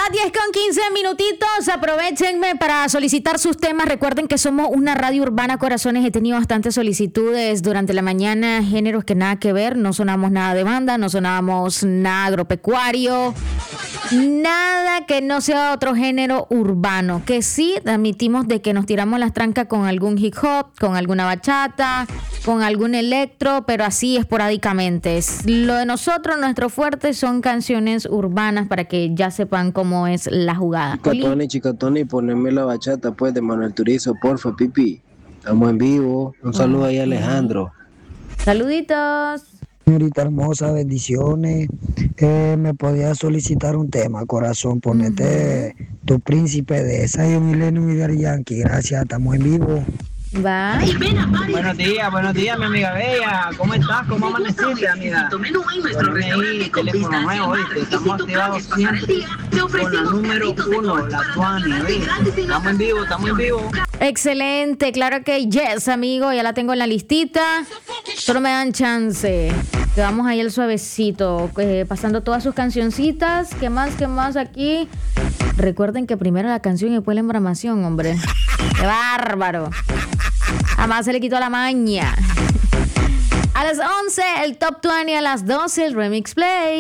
Las 10:15 minutitos, aprovechenme para solicitar sus temas. Recuerden que somos una radio urbana, corazones. He tenido bastantes solicitudes durante la mañana, géneros que nada que ver, no sonamos nada de banda, no sonamos nada agropecuario, nada que no sea otro género urbano, que sí admitimos de que nos tiramos las trancas con algún hip hop, con alguna bachata, con algún electro, pero así esporádicamente. Lo de nosotros, nuestro fuerte son canciones urbanas para que ya sepan cómo es la jugada. Chica Tony, poneme la bachata pues de Manuel Turizo, porfa, pipi. Estamos en vivo. Un saludo ahí a Alejandro. Saluditos. Señorita hermosa, bendiciones. Me podía solicitar un tema, corazón. Ponete Tu Príncipe de Zion y Lennon y Daddy Yankee. Gracias, estamos en vivo. Va. Buenos días, mi amiga bella. ¿Cómo estás? ¿Cómo amaneciste, amiga? Ponme ahí teléfono nuevo, ¿viste? Estamos activados siempre con la número 1, la Tuani, ¿viste? Estamos en vivo. Excelente, claro que yes, amigo. Ya la tengo en la listita. Solo me dan chance. Que vamos ahí al suavecito, pasando todas sus cancioncitas. ¿Qué más aquí? Recuerden que primero la canción y después la embramación, hombre. ¡Qué bárbaro! Además se le quitó la maña. A las 11 el Top 20, a las 12 el Remix Play.